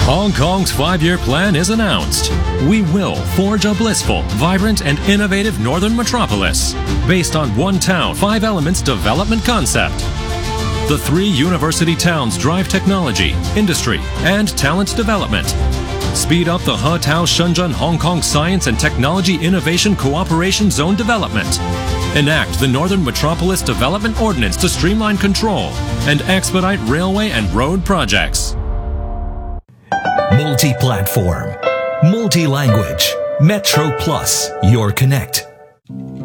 Hong Kong's 5-year plan is announced. We will forge a blissful, vibrant, and innovative northern metropolis based on one town, 5 elements development concept. The 3 university towns drive technology, industry, and talent development. Speed up the He-Tao Shenzhen Hong Kong Science and Technology Innovation Cooperation Zone development. Enact the Northern Metropolis Development Ordinance to streamline control and expedite railway and road projects. Multi-platform, multi-language, Metro Plus, your connect.